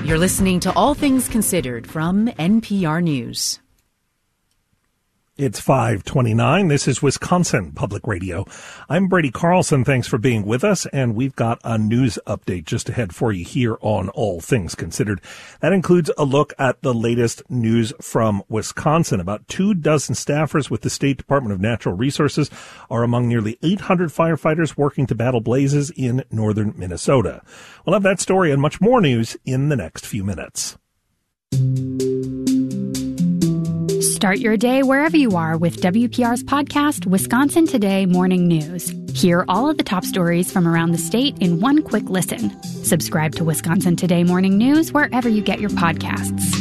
You're listening to All Things Considered from NPR News. It's 5:29. This is Wisconsin Public Radio. I'm Brady Carlson. Thanks for being with us. And we've got a news update just ahead for you here on All Things Considered. That includes a look at the latest news from Wisconsin. About 24 staffers with the State Department of Natural Resources are among nearly 800 firefighters working to battle blazes in northern Minnesota. We'll have that story and much more news in the next few minutes. Start your day wherever you are with WPR's podcast, Wisconsin Today Morning News. Hear all of the top stories from around the state in one quick listen. Subscribe to Wisconsin Today Morning News wherever you get your podcasts.